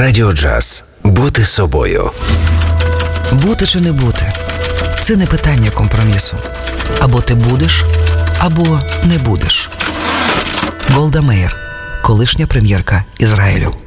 Радіо Джаз. Бути собою. Бути чи не бути – це не питання компромісу. Або ти будеш, або не будеш. Голда Меїр, колишня прем'єрка Ізраїлю.